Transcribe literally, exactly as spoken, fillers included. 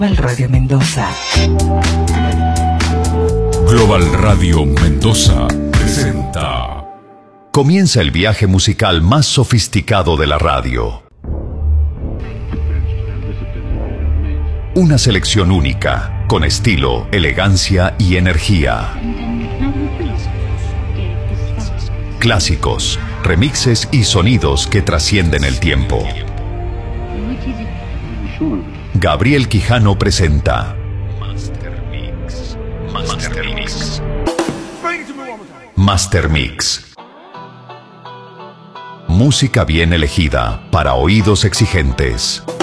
Global Radio Mendoza. Global Radio Mendoza presenta. Comienza el viaje musical más sofisticado de la radio. Una selección única, con estilo, elegancia y energía. Clásicos, remixes y sonidos que trascienden el tiempo. Gabriel Quijano presenta Master Mix. Master Mix. Master Mix. Música bien elegida para oídos exigentes.